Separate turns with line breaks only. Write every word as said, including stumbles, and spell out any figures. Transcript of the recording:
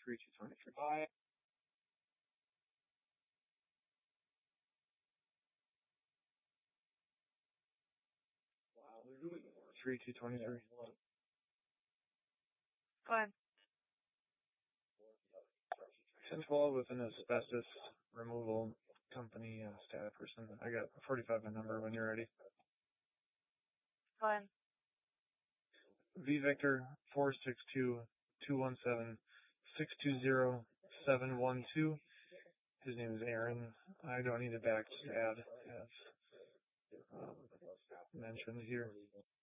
three two twenty-three. three two twenty-three.
Go ahead.
ten twelve with an asbestos removal company uh, staff person. I got forty-five my number when you're ready.
Go ahead.
V Victor four six two two one seven six two zero seven one two. His name is Aaron. I don't need a back ad as um, mentioned here.